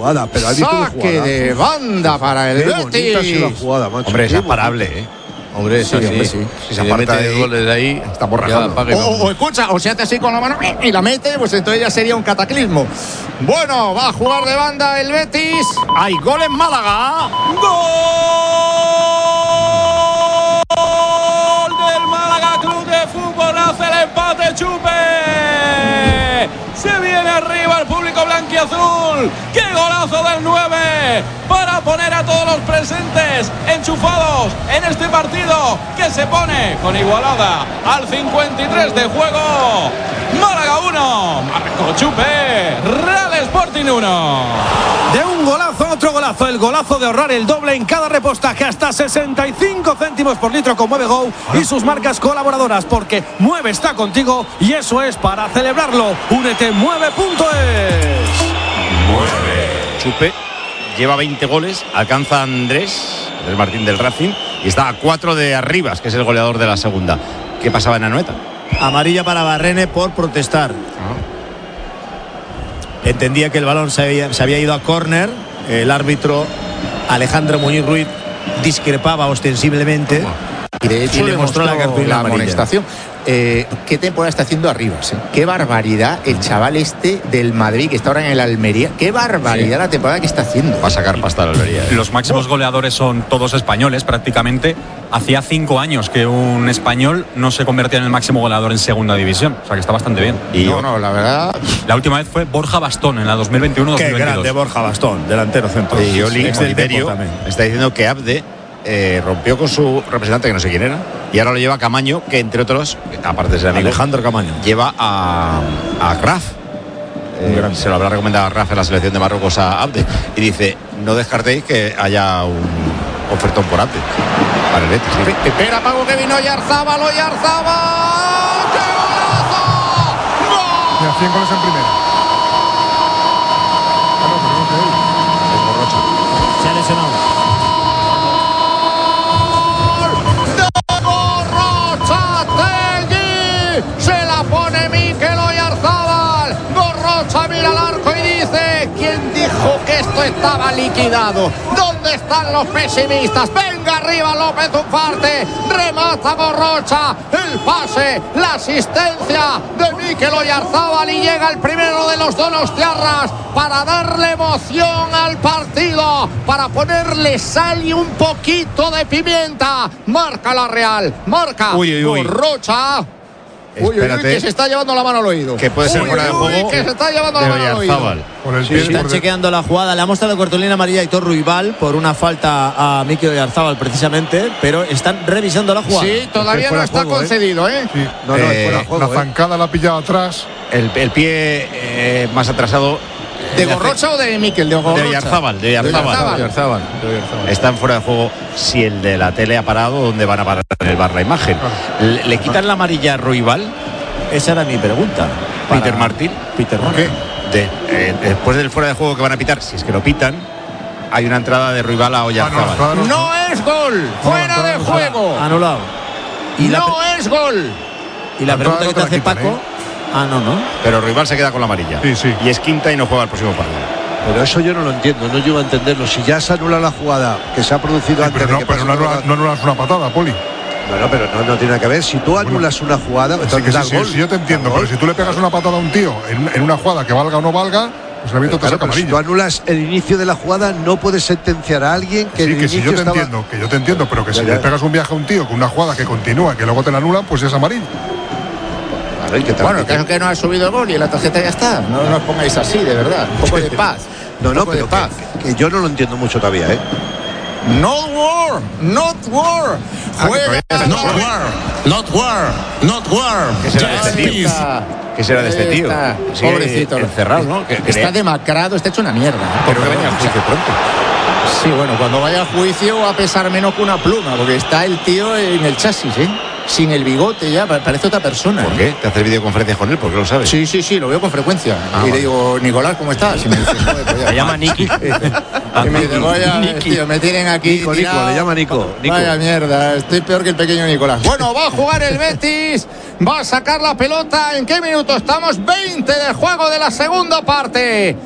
jugada, pero has visto la jugada. Saque de banda para el Qué bonita ha sido la jugada, macho. Hombre, es Qué imparable, bonita. Hombre, sí. Si se aparta de goles de ahí, está borrajando. O escucha, o se hace así con la mano y la mete, pues entonces ya sería un cataclismo. Bueno, va a jugar de banda el Betis. Hay gol en Málaga. ¡Gol del Málaga Club de Fútbol! Hace el empate Chupe. Se viene arriba el público blanquiazul. ¡Qué golazo del 9! Para poner a todos los presentes enchufados en este partido que se pone con igualada al 53 de juego. Málaga 1, Marco Chupe, Real Sporting 1. De un golazo a otro golazo, el golazo de ahorrar el doble en cada repostaje, hasta 65 céntimos por litro con Mueve Go y sus marcas colaboradoras, porque Mueve está contigo y eso es para celebrarlo. Únete Mueve.es. Chupe lleva 20 goles, alcanza a Andrés Martín del Racing y está a 4 de Arribas, que es el goleador de la segunda. ¿Qué pasaba en Anoeta? Amarilla para Barrene por protestar. Entendía que el balón se había ido a córner. El árbitro Alejandro Muñiz Ruiz discrepaba ostensiblemente y de hecho le mostró la cartulina amarilla. Amonestación. ¿Qué temporada está haciendo Arribas? Qué barbaridad el chaval este del Madrid que está ahora en el Almería. Qué barbaridad la temporada que está haciendo. Va a sacar pasta al Almería. Los máximos goleadores son todos españoles prácticamente. Hacía 5 años que un español no se convertía en el máximo goleador en segunda división. O sea que está bastante bien. Y la verdad. La última vez fue Borja Bastón en la 2021-2022. Qué grande Borja Bastón, delantero centro. Y Oli Ex del Oliverio Depor también. está diciendo que Abde rompió con su representante, que no sé quién era, y ahora lo lleva Camaño, que entre otros, aparte de ser amigo, Alejandro Camaño, lleva a Graf. Se lo habrá recomendado a Graf en la selección de Marruecos a Abde. Y dice, no descartéis que haya un ofertón por Abde para el Betis. ¿Sí? Espera, Pago, que vino Oyarzábal. ¡Qué golazo! ¡Gol! Mira, 100 goles en primera. se ha lesionado. Se la pone Mikel Oyarzábal. Gorrocha mira al arco y dice: ¿quién dijo que esto estaba liquidado? ¿Dónde están los pesimistas? Venga arriba López Ufarte. Remata Gorrocha. El pase, la asistencia de Mikel Oyarzábal y llega el primero de los donostiarras para darle emoción al partido, para ponerle sal y un poquito de pimienta. Marca la Real. Marca Gorrocha. Que se está llevando la mano al oído. Que puede ser fuera de juego. Que se está llevando la mano al oído. Están chequeando la jugada. Le ha mostrado cartulina amarilla a Aitor Ruibal por una falta a Mikel Oyarzábal precisamente, pero están revisando la jugada. Sí, todavía no está concedido, ¿eh? Sí. No, es fuera de juego, la zancada la ha pillado atrás. El pie más atrasado. ¿De Gorrocha o de Mikel? De Oyarzábal. Están fuera de juego. Si el de la tele ha parado, ¿dónde van a parar en el bar la imagen? ¿Le quitan la amarilla a Ruibal? Esa era mi pregunta. Peter Martín. Después del fuera de juego que van a pitar, si es que lo pitan, hay una entrada de Ruibal a Oyarzábal. No es gol. Fuera de juego. Anulado. No es gol. Y la pregunta que te hace Paco. No. Pero Ruibal se queda con la amarilla. Sí. Y es quinta y no juega el próximo partido. Pero eso yo no lo entiendo, no llego a entenderlo. Si ya se anula la jugada que se ha producido antes de que pero no anulas una patada, Poli. Bueno, pero no tiene nada que ver. Si tú anulas una jugada, entonces da gol. Sí, yo te entiendo, pero si tú le pegas una patada a un tío en una jugada que valga o no valga, pues el árbitro te saca amarilla. Si tú anulas el inicio de la jugada, no puedes sentenciar a alguien que yo te entiendo, pero que si le pegas un viaje a un tío con una jugada que continúa, que luego te la anulan, pues es amarilla. Bueno, el caso es que no ha subido el gol y la tarjeta ya está. No os pongáis así, de verdad. Un poco de paz. No, pero que yo no lo entiendo mucho todavía, ¿eh? Not war. Juega. Not war. ¿Qué será de este tío? Pobrecito. Encerrado, ¿no? Está demacrado, está hecho una mierda. Pero que venga al juicio pronto. Sí, bueno, cuando vaya a juicio va a pesar menos que una pluma, porque está el tío en el chasis, ¿eh? Sin el bigote ya, parece otra persona. ¿Por qué? ¿Te haces videoconferencias con él? ¿Por qué lo sabes? Sí, lo veo con frecuencia. Y le digo, Nicolás, ¿cómo estás? Y me dice, me llama Niki. Y me dice, tío, me tienen aquí. Nico, le llama Nico. Vaya mierda, estoy peor que el pequeño Nicolás. Bueno, va a jugar el Betis, va a sacar la pelota. ¿En qué minuto estamos? 20 de juego de la segunda parte.